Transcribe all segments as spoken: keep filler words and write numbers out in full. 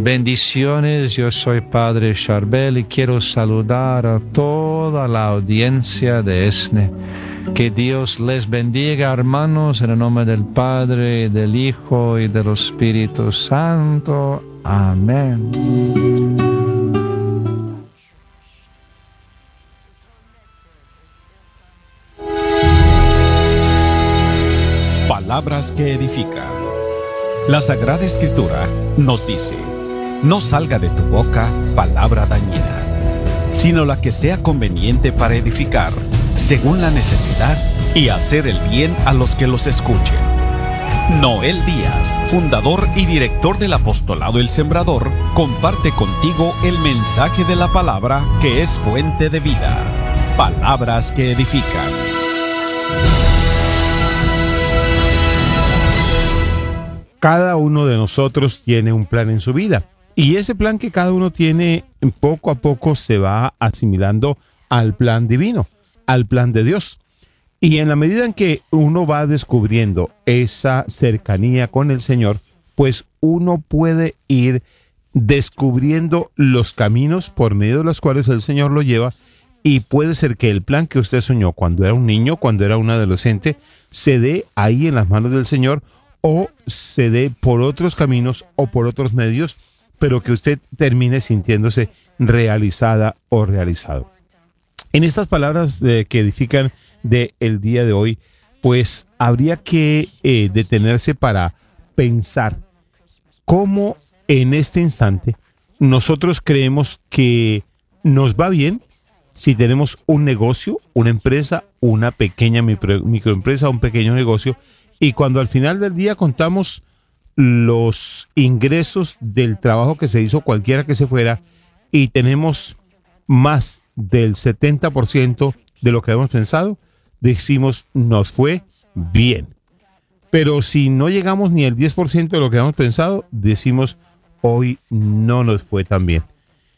Bendiciones, yo soy Padre Charbel y quiero saludar a toda la audiencia de ESNE. Que Dios les bendiga, hermanos, en el nombre del Padre, del Hijo y del Espíritu Santo. Amén. Palabras que edifican. La Sagrada Escritura nos dice: no salga de tu boca palabra dañina, sino la que sea conveniente para edificar, según la necesidad, y hacer el bien a los que los escuchen. Noel Díaz, fundador y director del Apostolado El Sembrador, comparte contigo el mensaje de la palabra que es fuente de vida. Palabras que edifican. Cada uno de nosotros tiene un plan en su vida. Y ese plan que cada uno tiene, poco a poco se va asimilando al plan divino, al plan de Dios. Y en la medida en que uno va descubriendo esa cercanía con el Señor, pues uno puede ir descubriendo los caminos por medio de los cuales el Señor lo lleva, y puede ser que el plan que usted soñó cuando era un niño, cuando era un adolescente, se dé ahí en las manos del Señor, o se dé por otros caminos o por otros medios, pero que usted termine sintiéndose realizada o realizado. En estas palabras eh, que edifican del día de hoy, pues habría que eh, detenerse para pensar cómo en este instante nosotros creemos que nos va bien si tenemos un negocio, una empresa, una pequeña micro, microempresa, un pequeño negocio, y cuando al final del día contamos los ingresos del trabajo que se hizo, cualquiera que se fuera, y tenemos más del setenta por ciento de lo que habíamos pensado, decimos, nos fue bien. Pero si no llegamos ni al diez por ciento de lo que habíamos pensado, decimos, hoy no nos fue tan bien.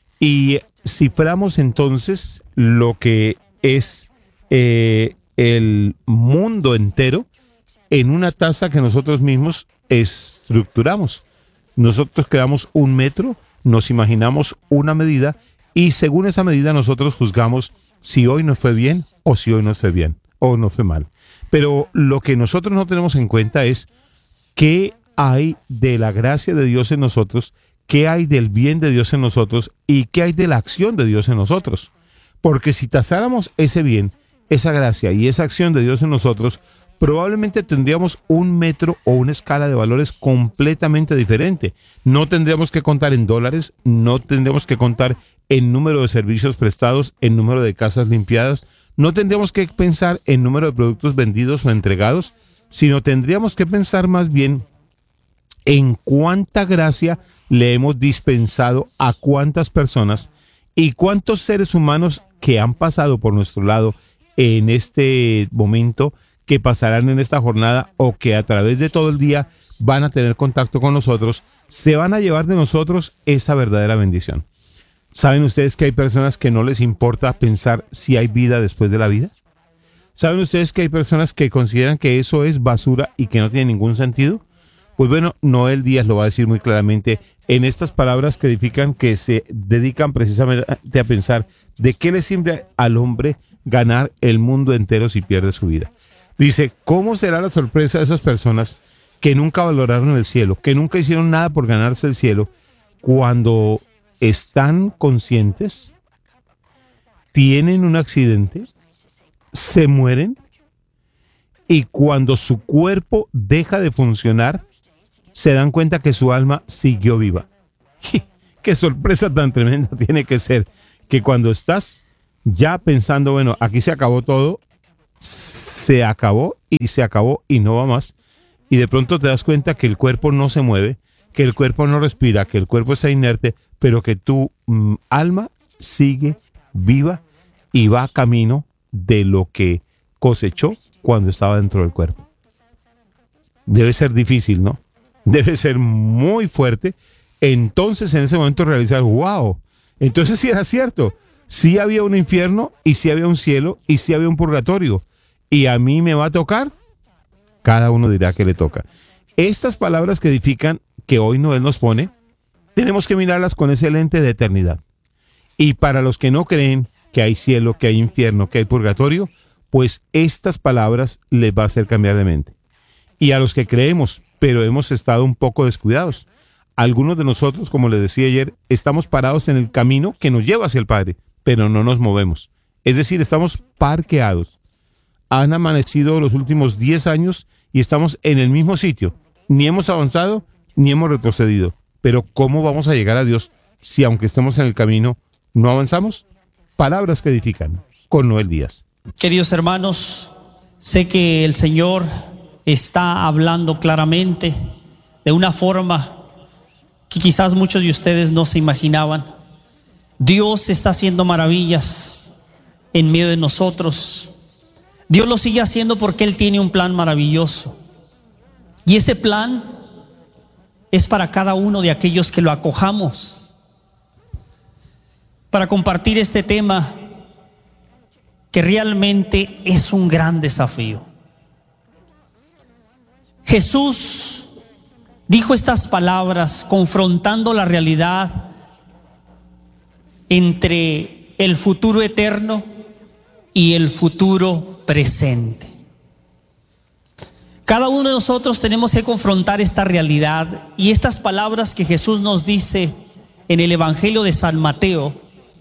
Y ciframos entonces lo que es eh, el mundo entero en una tasa que nosotros mismos estructuramos. Nosotros creamos un metro, nos imaginamos una medida, y según esa medida nosotros juzgamos si hoy nos fue bien o si hoy nos fue bien o nos fue mal. Pero lo que nosotros no tenemos en cuenta es qué hay de la gracia de Dios en nosotros, qué hay del bien de Dios en nosotros y qué hay de la acción de Dios en nosotros. Porque si tasáramos ese bien, esa gracia y esa acción de Dios en nosotros, probablemente tendríamos un metro o una escala de valores completamente diferente. No tendríamos que contar en dólares, no tendríamos que contar en número de servicios prestados, en número de casas limpiadas, no tendríamos que pensar en número de productos vendidos o entregados, sino tendríamos que pensar más bien en cuánta gracia le hemos dispensado a cuántas personas y cuántos seres humanos que han pasado por nuestro lado en este momento, que pasarán en esta jornada o que a través de todo el día van a tener contacto con nosotros, se van a llevar de nosotros esa verdadera bendición. ¿Saben ustedes que hay personas que no les importa pensar si hay vida después de la vida? ¿Saben ustedes que hay personas que consideran que eso es basura y que no tiene ningún sentido? Pues bueno, Noel Díaz lo va a decir muy claramente en estas palabras que edifican, que se dedican precisamente a pensar de qué le sirve al hombre ganar el mundo entero si pierde su vida. Dice, ¿cómo será la sorpresa de esas personas que nunca valoraron el cielo, que nunca hicieron nada por ganarse el cielo, cuando están conscientes, tienen un accidente, se mueren, y cuando su cuerpo deja de funcionar, se dan cuenta que su alma siguió viva? ¡Qué sorpresa tan tremenda tiene que ser! Que cuando estás ya pensando, bueno, aquí se acabó todo, se acabó y se acabó y no va más, y de pronto te das cuenta que el cuerpo no se mueve, que el cuerpo no respira, que el cuerpo está inerte, pero que tu mm, alma sigue viva y va camino de lo que cosechó cuando estaba dentro del cuerpo. Debe ser difícil, ¿no? Debe ser muy fuerte. Entonces en ese momento realizar, wow, entonces sí era cierto, sí había un infierno y sí había un cielo y sí había un purgatorio, y a mí me va a tocar. Cada uno dirá que le toca. Estas palabras que edifican, que hoy Noel nos pone, tenemos que mirarlas con ese lente de eternidad. Y para los que no creen que hay cielo, que hay infierno, que hay purgatorio, pues estas palabras les va a hacer cambiar de mente. Y a los que creemos, pero hemos estado un poco descuidados, algunos de nosotros, como les decía ayer, estamos parados en el camino que nos lleva hacia el Padre, pero no nos movemos. Es decir, estamos parqueados. Han amanecido los últimos diez años y estamos en el mismo sitio. Ni hemos avanzado, ni hemos retrocedido. Pero ¿cómo vamos a llegar a Dios si aunque estemos en el camino, no avanzamos? Palabras que edifican, con Noel Díaz. Queridos hermanos, sé que el Señor está hablando claramente de una forma que quizás muchos de ustedes no se imaginaban. Dios está haciendo maravillas en medio de nosotros. Dios lo sigue haciendo porque Él tiene un plan maravilloso. Y ese plan es para cada uno de aquellos que lo acojamos. Para compartir este tema que realmente es un gran desafío. Jesús dijo estas palabras confrontando la realidad entre el futuro eterno y el futuro presente. Cada uno de nosotros tenemos que confrontar esta realidad, y estas palabras que Jesús nos dice en el Evangelio de San Mateo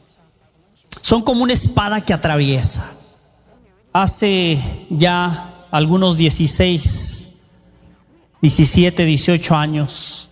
son como una espada que atraviesa. Hace ya algunos dieciséis, diecisiete, dieciocho años,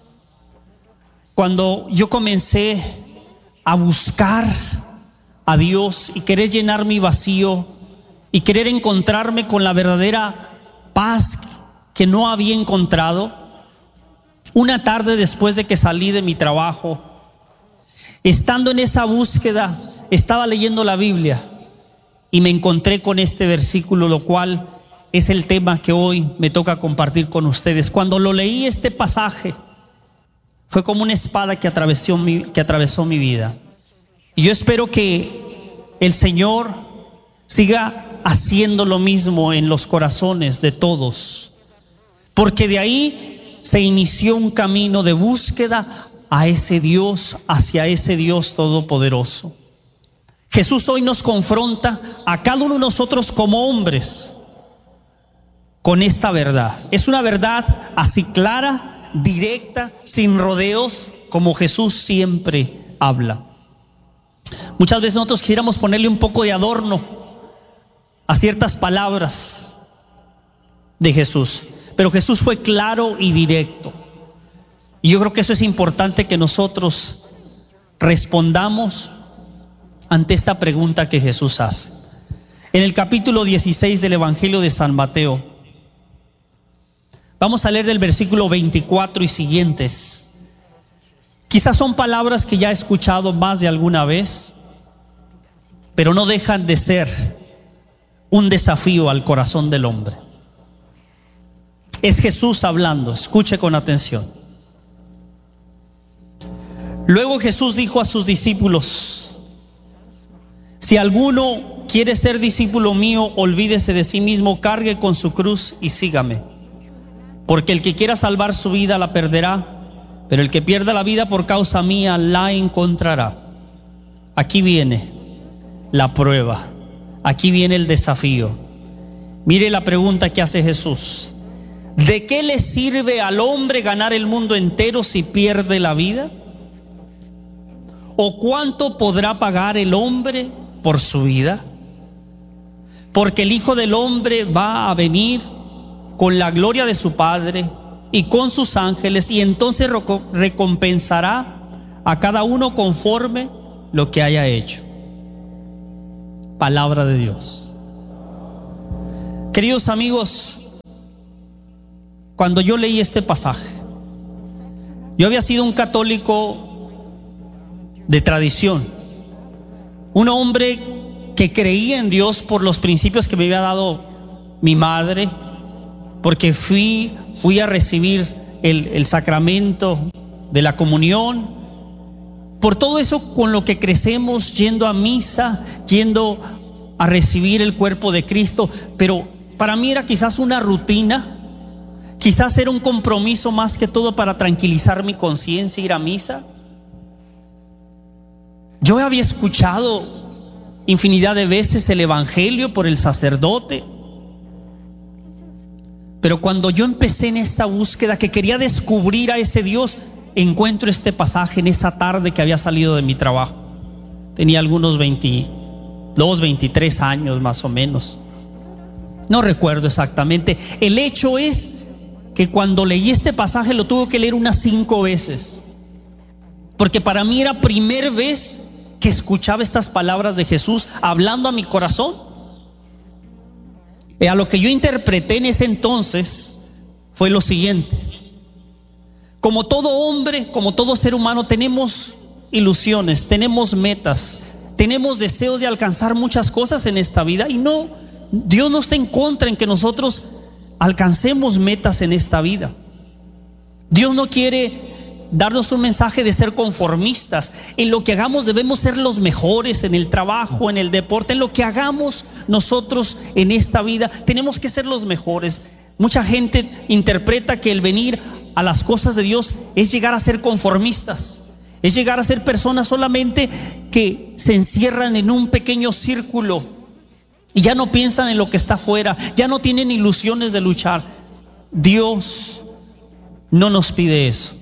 cuando yo comencé a buscar a Dios y querer llenar mi vacío y querer encontrarme con la verdadera paz que no había encontrado, una tarde después de que salí de mi trabajo, estando en esa búsqueda, estaba leyendo la Biblia y me encontré con este versículo, lo cual es el tema que hoy me toca compartir con ustedes. Cuando lo leí, este pasaje fue como una espada que atravesó mi, que atravesó mi vida. Y yo espero que el Señor siga haciendo lo mismo en los corazones de todos, porque de ahí se inició un camino de búsqueda a ese Dios, hacia ese Dios todopoderoso. Jesús hoy nos confronta a cada uno de nosotros como hombres con esta verdad. Es una verdad así clara, directa, sin rodeos, como Jesús siempre habla. Muchas veces nosotros quisiéramos ponerle un poco de adorno a ciertas palabras de Jesús, pero Jesús fue claro y directo. Y yo creo que eso es importante, que nosotros respondamos ante esta pregunta que Jesús hace. En el capítulo dieciséis del Evangelio de San Mateo, vamos a leer del versículo veinticuatro y siguientes. Quizás son palabras que ya he escuchado más de alguna vez, pero no dejan de ser un desafío al corazón del hombre. Es Jesús hablando, escuche con atención. Luego Jesús dijo a sus discípulos: si alguno quiere ser discípulo mío, olvídese de sí mismo, cargue con su cruz y sígame. Porque el que quiera salvar su vida la perderá, pero el que pierda la vida por causa mía la encontrará. Aquí viene la prueba, aquí viene el desafío. Mire la pregunta que hace Jesús: ¿de qué le sirve al hombre ganar el mundo entero si pierde la vida? ¿O cuánto podrá pagar el hombre por su vida? Porque el Hijo del Hombre va a venir con la gloria de su Padre y con sus ángeles, y entonces recompensará a cada uno conforme lo que haya hecho. Palabra de Dios. Queridos amigos, cuando yo leí este pasaje, yo había sido un católico de tradición, un hombre que creía en Dios por los principios que me había dado mi madre, porque fui, fui a recibir el, el sacramento de la comunión, por todo eso con lo que crecemos, yendo a misa, yendo a recibir el cuerpo de Cristo. Pero para mí era quizás una rutina, quizás era un compromiso más que todo para tranquilizar mi conciencia, ir a misa. Yo había escuchado infinidad de veces el evangelio por el sacerdote, pero cuando yo empecé en esta búsqueda que quería descubrir a ese Dios, encuentro este pasaje en esa tarde que había salido de mi trabajo. Tenía algunos veintidós, veintitrés años más o menos. No recuerdo exactamente. El hecho es que cuando leí este pasaje lo tuve que leer unas cinco veces, porque para mí era primera vez que escuchaba estas palabras de Jesús hablando a mi corazón. Y a lo que yo interpreté en ese entonces fue lo siguiente: como todo hombre, como todo ser humano, tenemos ilusiones, tenemos metas, tenemos deseos de alcanzar muchas cosas en esta vida, y no, Dios no está en contra en que nosotros alcancemos metas en esta vida. Dios no quiere darnos un mensaje de ser conformistas. En lo que hagamos debemos ser los mejores, en el trabajo, en el deporte, en lo que hagamos nosotros en esta vida tenemos que ser los mejores. Mucha gente interpreta que el venir a las cosas de Dios es llegar a ser conformistas, es llegar a ser personas solamente que se encierran en un pequeño círculo y ya no piensan en lo que está afuera, ya no tienen ilusiones de luchar. Dios no nos pide eso.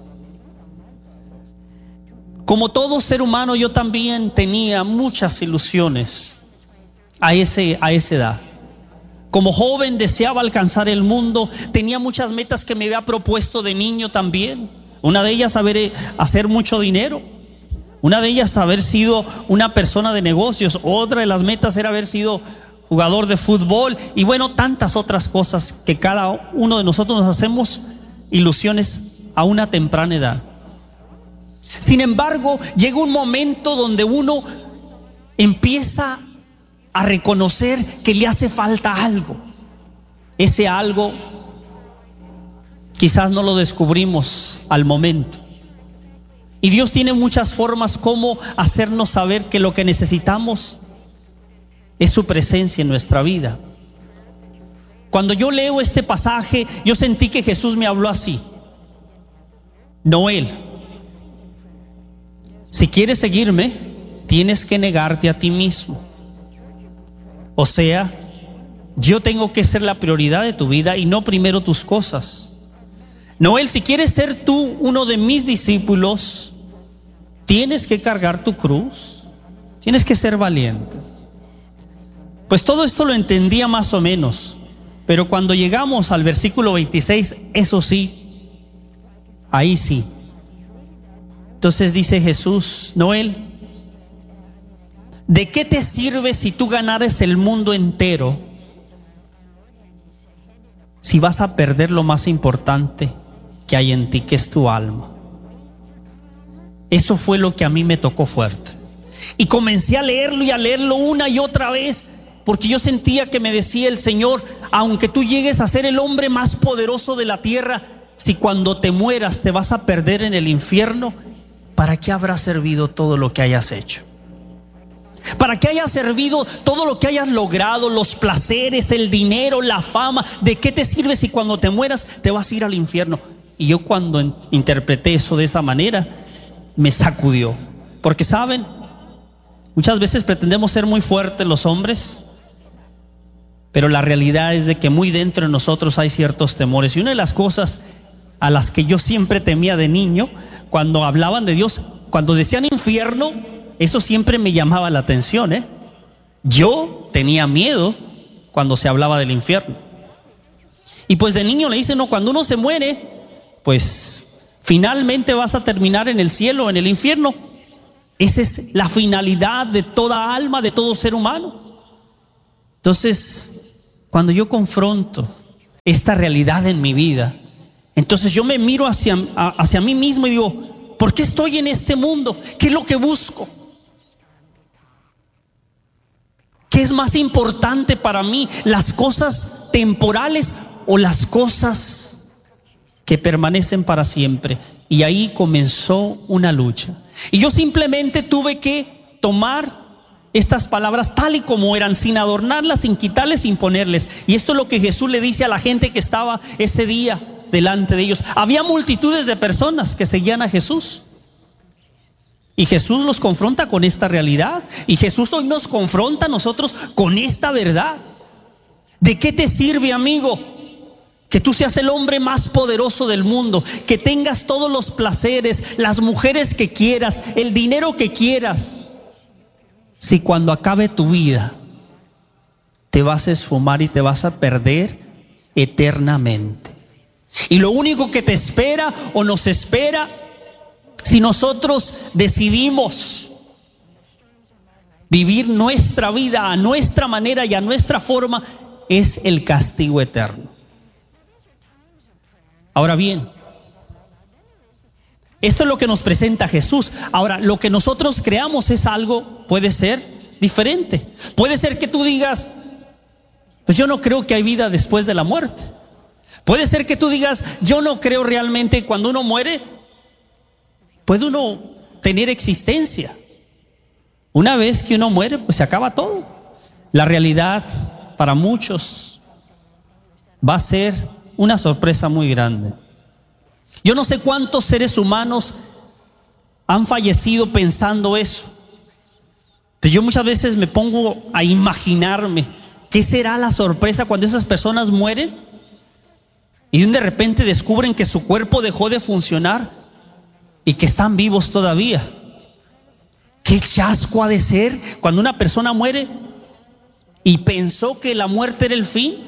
Como todo ser humano, yo también tenía muchas ilusiones a, ese, a esa edad. Como joven deseaba alcanzar el mundo, tenía muchas metas que me había propuesto de niño también. Una de ellas, saber hacer mucho dinero. Una de ellas, haber sido una persona de negocios. Otra de las metas era haber sido jugador de fútbol. Y bueno, tantas otras cosas que cada uno de nosotros nos hacemos ilusiones a una temprana edad. Sin embargo, llega un momento donde uno empieza a reconocer que le hace falta algo. Ese algo quizás no lo descubrimos al momento. Y Dios tiene muchas formas como hacernos saber que lo que necesitamos es su presencia en nuestra vida. Cuando yo leo este pasaje, yo sentí que Jesús me habló así: Noel, si quieres seguirme, tienes que negarte a ti mismo. O sea, yo tengo que ser la prioridad de tu vida y no primero tus cosas. Noel, si quieres ser tú uno de mis discípulos, tienes que cargar tu cruz, tienes que ser valiente. Pues todo esto lo entendía más o menos, pero cuando llegamos al versículo veintiséis, eso sí, ahí sí. Entonces dice Jesús: Noel, ¿de qué te sirve si tú ganares el mundo entero si vas a perder lo más importante que hay en ti, que es tu alma? Eso fue lo que a mí me tocó fuerte. Y comencé a leerlo y a leerlo una y otra vez, porque yo sentía que me decía el Señor: aunque tú llegues a ser el hombre más poderoso de la tierra, si cuando te mueras te vas a perder en el infierno, ¿para qué habrá servido todo lo que hayas hecho? ¿Para qué haya servido todo lo que hayas logrado, los placeres, el dinero, la fama? ¿De qué te sirve si cuando te mueras te vas a ir al infierno? Y yo, cuando interpreté eso de esa manera, me sacudió. Porque saben, muchas veces pretendemos ser muy fuertes los hombres, pero la realidad es de que muy dentro de nosotros hay ciertos temores. Y una de las cosas a las que yo siempre temía de niño, cuando hablaban de Dios, cuando decían infierno, eso siempre me llamaba la atención, ¿eh? Yo tenía miedo cuando se hablaba del infierno. Y pues de niño le dicen: no, cuando uno se muere, pues finalmente vas a terminar en el cielo o en el infierno. Esa es la finalidad de toda alma, de todo ser humano. Entonces, cuando yo confronto esta realidad en mi vida, entonces yo me miro hacia, hacia mí mismo y digo: ¿por qué estoy en este mundo? ¿Qué es lo que busco? ¿Qué es más importante para mí? ¿Las cosas temporales o las cosas que permanecen para siempre? Y ahí comenzó una lucha. Y yo simplemente tuve que tomar estas palabras tal y como eran, sin adornarlas, sin quitarles, sin ponerles. Y esto es lo que Jesús le dice a la gente que estaba ese día delante de ellos. Había multitudes de personas que seguían a Jesús. Y Jesús nos confronta con esta realidad. Y Jesús hoy nos confronta a nosotros con esta verdad. ¿De qué te sirve, amigo, que tú seas el hombre más poderoso del mundo, que tengas todos los placeres, las mujeres que quieras, el dinero que quieras, si cuando acabe tu vida te vas a esfumar y te vas a perder eternamente? Y lo único que te espera o nos espera, si nosotros decidimos vivir nuestra vida a nuestra manera y a nuestra forma, es el castigo eterno. Ahora bien, esto es lo que nos presenta Jesús. Ahora, lo que nosotros creamos es algo, puede ser diferente. Puede ser que tú digas, pues yo no creo que hay vida después de la muerte. Puede ser que tú digas, yo no creo realmente cuando uno muere, puede uno tener existencia. Una vez que uno muere, pues se acaba todo. La realidad para muchos va a ser una sorpresa muy grande. Yo no sé cuántos seres humanos han fallecido pensando eso. Yo muchas veces me pongo a imaginarme qué será la sorpresa cuando esas personas mueren y de repente descubren que su cuerpo dejó de funcionar y que están vivos todavía. Qué chasco ha de ser cuando una persona muere y pensó que la muerte era el fin,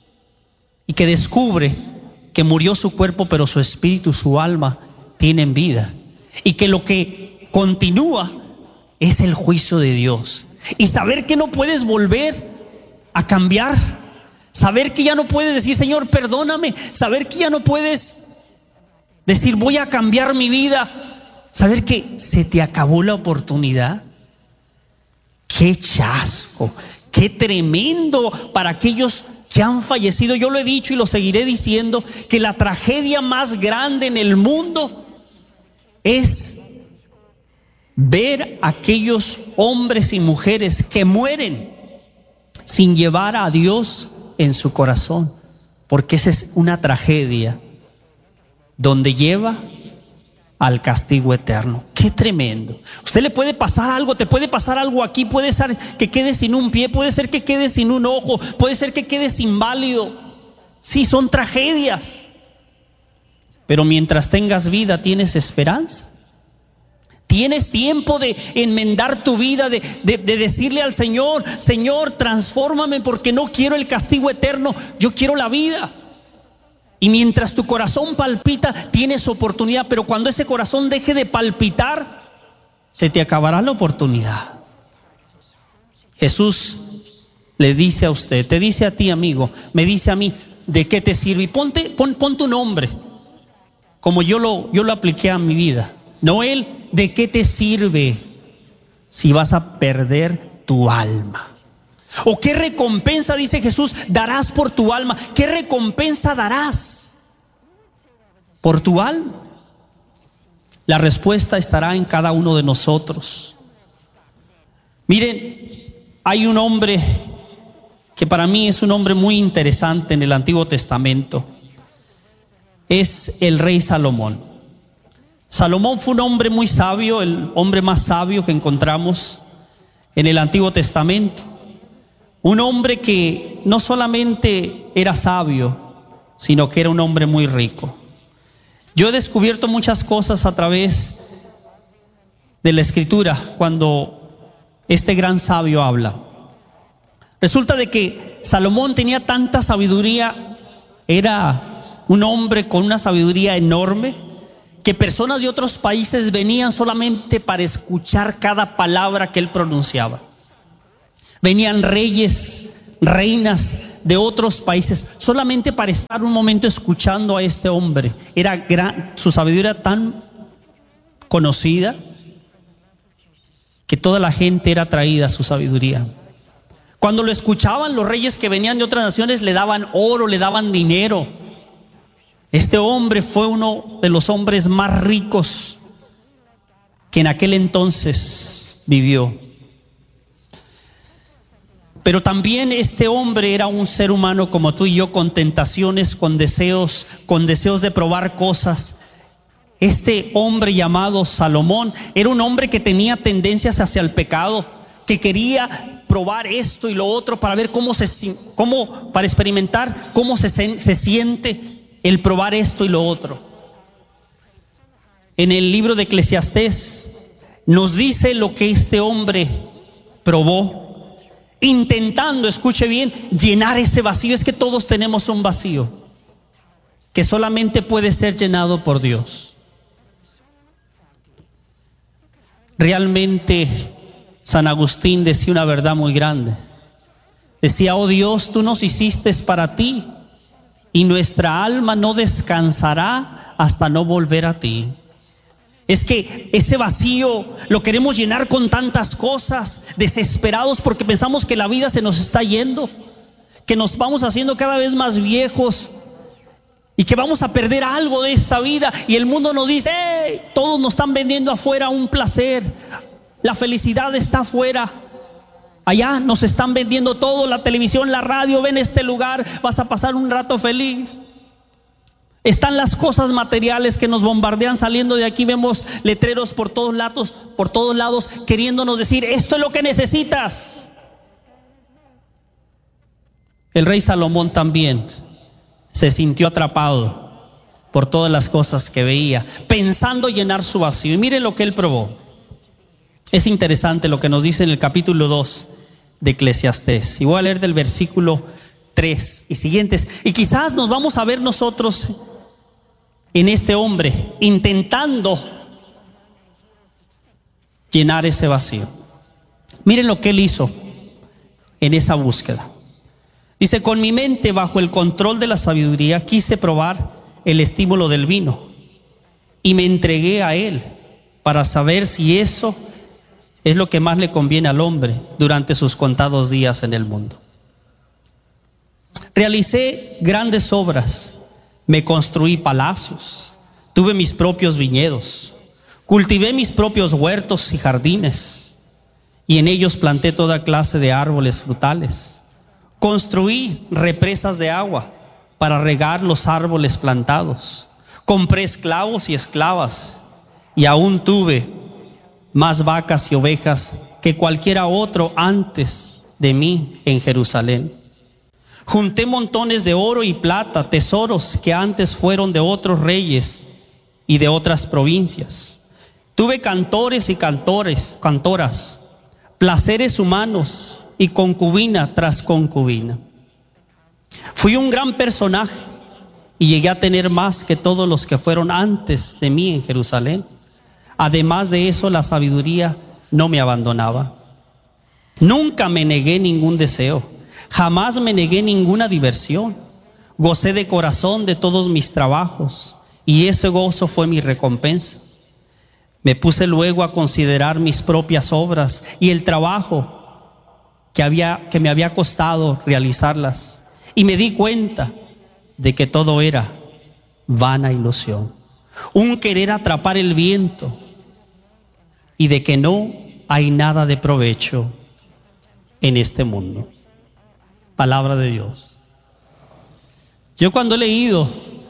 y que descubre que murió su cuerpo, pero su espíritu, su alma tienen vida, y que lo que continúa es el juicio de Dios. Y saber que no puedes volver a cambiar, saber que ya no puedes decir, Señor, perdóname, saber que ya no puedes decir, voy a cambiar mi vida, saber que se te acabó la oportunidad. Qué chasco, qué tremendo para aquellos que han fallecido. Yo lo he dicho y lo seguiré diciendo, que la tragedia más grande en el mundo es ver a aquellos hombres y mujeres que mueren sin llevar a Dios en su corazón, porque esa es una tragedia donde lleva al castigo eterno. Qué tremendo. Usted le puede pasar algo, te puede pasar algo aquí, puede ser que quede sin un pie, puede ser que quede sin un ojo, puede ser que quedes inválido. Sí, son tragedias, pero mientras tengas vida tienes esperanza. Tienes tiempo de enmendar tu vida, de, de, de decirle al Señor, Señor, transfórmame porque no quiero el castigo eterno, yo quiero la vida. Y mientras tu corazón palpita, tienes oportunidad, pero cuando ese corazón deje de palpitar, se te acabará la oportunidad. Jesús le dice a usted, te dice a ti, amigo, me dice a mí, ¿de qué te sirve? Y ponte, pon, pon tu nombre, como yo lo, yo lo apliqué a mi vida. No él, ¿de qué te sirve si vas a perder tu alma? ¿O qué recompensa, dice Jesús, darás por tu alma? ¿Qué recompensa darás por tu alma? La respuesta estará en cada uno de nosotros. Miren, hay un hombre que para mí es un hombre muy interesante en el Antiguo Testamento. Es el rey Salomón. Salomón fue un hombre muy sabio, el hombre más sabio que encontramos en el Antiguo Testamento. Un hombre que no solamente era sabio, sino que era un hombre muy rico. Yo he descubierto muchas cosas a través de la Escritura cuando este gran sabio habla. Resulta de que Salomón tenía tanta sabiduría, era un hombre con una sabiduría enorme, que personas de otros países venían solamente para escuchar cada palabra que él pronunciaba. Venían reyes, reinas de otros países solamente para estar un momento escuchando a este hombre. Era gran, su sabiduría era tan conocida que toda la gente era atraída a su sabiduría. Cuando lo escuchaban, los reyes que venían de otras naciones le daban oro, le daban dinero. Este hombre fue uno de los hombres más ricos que en aquel entonces vivió. Pero también este hombre era un ser humano como tú y yo, con tentaciones, con deseos, con deseos de probar cosas. Este hombre llamado Salomón era un hombre que tenía tendencias hacia el pecado, que quería probar esto y lo otro para ver cómo se, cómo, para experimentar cómo se, se siente el probar esto y lo otro. En el libro de Eclesiastés nos dice lo que este hombre probó, intentando, escuche bien, llenar ese vacío. Es que todos tenemos un vacío que solamente puede ser llenado por Dios. Realmente San Agustín decía una verdad muy grande. Decía: oh Dios, tú nos hiciste para ti, y nuestra alma no descansará hasta no volver a ti. Es que ese vacío lo queremos llenar con tantas cosas, desesperados porque pensamos que la vida se nos está yendo, que nos vamos haciendo cada vez más viejos y que vamos a perder algo de esta vida. Y el mundo nos dice: hey, todos nos están vendiendo afuera un placer, la felicidad está afuera. Allá nos están vendiendo todo, la televisión, la radio, ven este lugar, vas a pasar un rato feliz. Están las cosas materiales que nos bombardean. Saliendo de aquí vemos letreros por todos lados, por todos lados, queriéndonos decir: esto es lo que necesitas. El rey Salomón también se sintió atrapado por todas las cosas que veía, pensando llenar su vacío. Y miren lo que él probó. Es interesante lo que nos dice en el capítulo dos de Eclesiastés. Y voy a leer del versículo tres y siguientes. Y quizás nos vamos a ver nosotros en este hombre intentando llenar ese vacío. Miren lo que él hizo en esa búsqueda. Dice: con mi mente bajo el control de la sabiduría quise probar el estímulo del vino y me entregué a él para saber si eso es lo que más le conviene al hombre durante sus contados días en el mundo. Realicé grandes obras, me construí palacios, tuve mis propios viñedos, cultivé mis propios huertos y jardines, y en ellos planté toda clase de árboles frutales. Construí represas de agua para regar los árboles plantados. Compré esclavos y esclavas, y aún tuve más vacas y ovejas que cualquiera otro antes de mí en Jerusalén. Junté montones de oro y plata, tesoros que antes fueron de otros reyes y de otras provincias. Tuve cantores y cantores, cantoras, placeres humanos y concubina tras concubina. Fui un gran personaje y llegué a tener más que todos los que fueron antes de mí en Jerusalén. Además de eso, la sabiduría no me abandonaba. Nunca me negué ningún deseo, jamás me negué ninguna diversión. Gocé de corazón de todos mis trabajos, y ese gozo fue mi recompensa. Me puse luego a considerar mis propias obras y el trabajo que, había, que me había costado realizarlas, y me di cuenta de que todo era vana ilusión, un querer atrapar el viento, y de que no hay nada de provecho en este mundo. Palabra de Dios. Yo cuando he leído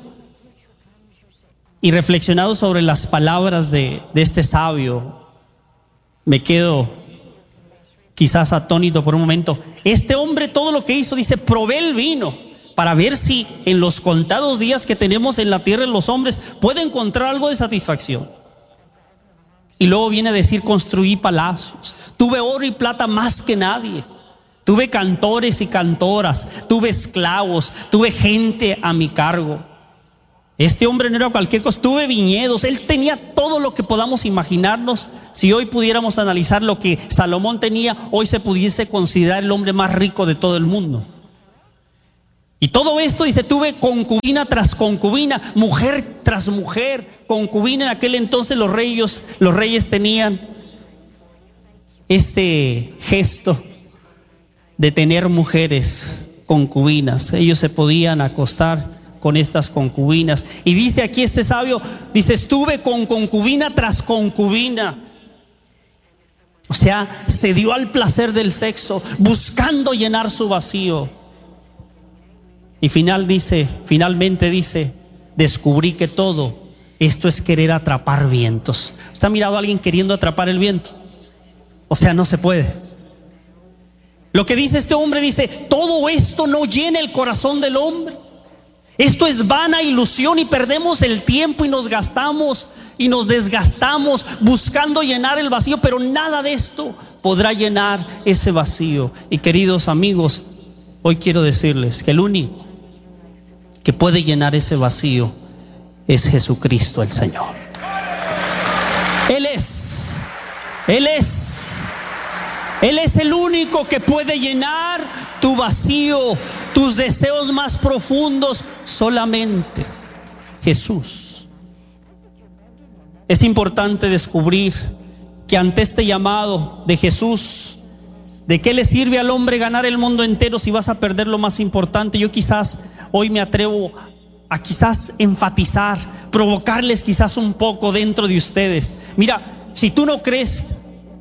y reflexionado sobre las palabras de, de este sabio, me quedo quizás atónito por un momento. Este hombre, todo lo que hizo, dice: probé el vino para ver si en los contados días que tenemos en la tierra los hombres puede encontrar algo de satisfacción. Y luego viene a decir: construí palacios, tuve oro y plata más que nadie, tuve cantores y cantoras, tuve esclavos, tuve gente a mi cargo. Este hombre no era cualquier cosa, tuve viñedos, él tenía todo lo que podamos imaginarnos. Si hoy pudiéramos analizar lo que Salomón tenía, hoy se pudiese considerar el hombre más rico de todo el mundo. Y todo esto, dice, tuve concubina tras concubina, mujer tras mujer, concubina. En aquel entonces los reyes, los reyes tenían este gesto de tener mujeres concubinas. Ellos se podían acostar con estas concubinas. Y dice aquí este sabio, dice: estuve con concubina tras concubina. O sea, se dio al placer del sexo, buscando llenar su vacío. Y final dice, finalmente dice: descubrí que todo Esto es querer atrapar vientos. ¿Usted ha mirado a alguien queriendo atrapar el viento? O sea, no se puede. Lo que dice este hombre, dice, todo esto no llena el corazón del hombre. Esto es vana ilusión y perdemos el tiempo y nos gastamos y nos desgastamos buscando llenar el vacío, pero nada de esto podrá llenar ese vacío. Y queridos amigos, hoy quiero decirles que el único que puede llenar ese vacío es Jesucristo el Señor. Él es, Él es, Él es el único que puede llenar tu vacío, tus deseos más profundos, solamente Jesús. Es importante descubrir que ante este llamado de Jesús, ¿de qué le sirve al hombre ganar el mundo entero si vas a perder lo más importante? Yo quizás hoy me atrevo a quizás enfatizar, provocarles quizás un poco dentro de ustedes. Mira, si tú no crees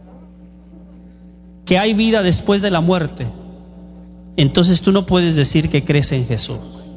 que hay vida después de la muerte, entonces tú no puedes decir que crees en Jesús.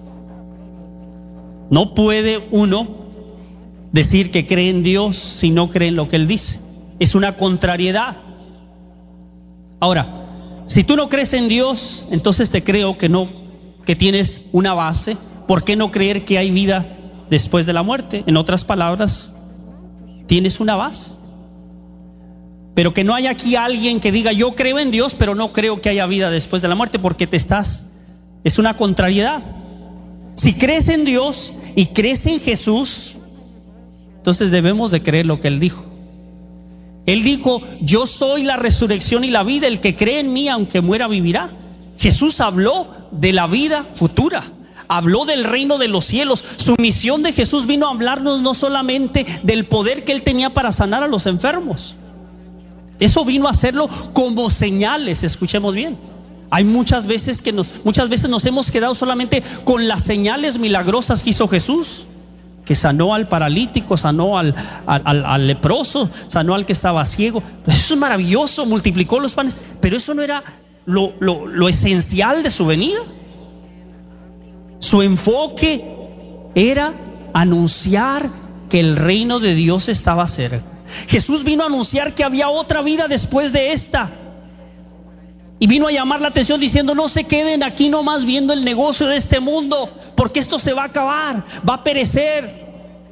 No puede uno decir que cree en Dios si no cree en lo que Él dice. Es una contrariedad. Ahora, si tú no crees en Dios, entonces te creo que no, que tienes una base. ¿Por qué no creer que hay vida después de la muerte? En otras palabras, tienes una base. Pero que no haya aquí alguien que diga yo creo en Dios, pero no creo que haya vida después de la muerte, porque te estás, es una contrariedad. Si crees en Dios y crees en Jesús, entonces debemos de creer lo que Él dijo. Él dijo, yo soy la resurrección y la vida, el que cree en mí aunque muera vivirá. Jesús habló de la vida futura, habló del reino de los cielos. Su misión de Jesús vino a hablarnos no solamente del poder que Él tenía para sanar a los enfermos. Eso vino a hacerlo como señales. Escuchemos bien. Hay muchas veces que nos, muchas veces nos hemos quedado solamente con las señales milagrosas que hizo Jesús, que sanó al paralítico, sanó al, al, al, al leproso, sanó al que estaba ciego. Eso es maravilloso, multiplicó los panes, pero eso no era lo, lo, lo esencial de su venida. Su enfoque era anunciar que el reino de Dios estaba cerca. Jesús vino a anunciar que había otra vida después de esta, y vino a llamar la atención diciendo, no se queden aquí nomás viendo el negocio de este mundo, porque esto se va a acabar, va a perecer.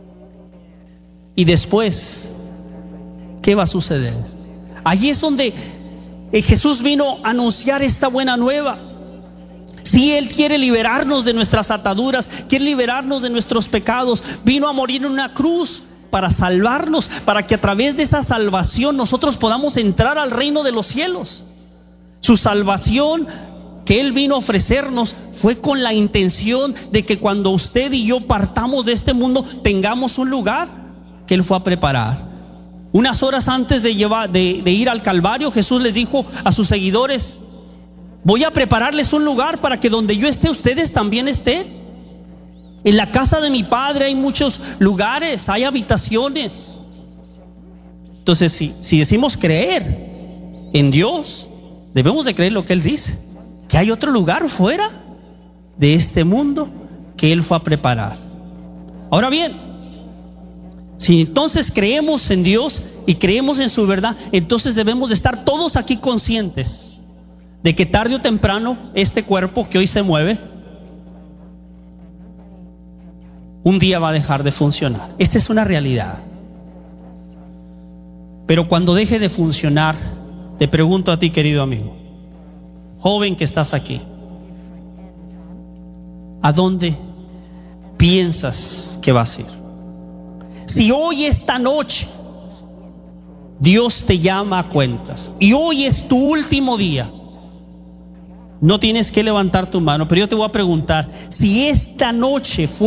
Y después, ¿qué va a suceder? Allí es donde Jesús vino a anunciar esta buena nueva. Si Él quiere liberarnos de nuestras ataduras, quiere liberarnos de nuestros pecados, vino a morir en una cruz para salvarnos, para que a través de esa salvación nosotros podamos entrar al reino de los cielos. Su salvación que Él vino a ofrecernos fue con la intención de que cuando usted y yo partamos de este mundo tengamos un lugar que Él fue a preparar. Unas horas antes de, llevar, de, de ir al Calvario, Jesús les dijo a sus seguidores, voy a prepararles un lugar para que donde yo esté, ustedes también estén. En la casa de mi Padre hay muchos lugares, hay habitaciones. Entonces, si, si decimos creer en Dios, debemos de creer lo que Él dice, que hay otro lugar fuera de este mundo que Él fue a preparar. Ahora bien, si entonces creemos en Dios y creemos en su verdad, entonces debemos de estar todos aquí conscientes de que tarde o temprano este cuerpo que hoy se mueve un día va a dejar de funcionar. Esta es una realidad. Pero cuando deje de funcionar, te pregunto a ti, querido amigo, joven que estás aquí, ¿a dónde piensas que vas a ir? Si hoy, esta noche, Dios te llama a cuentas y hoy es tu último día, no tienes que levantar tu mano, pero yo te voy a preguntar, si esta noche fue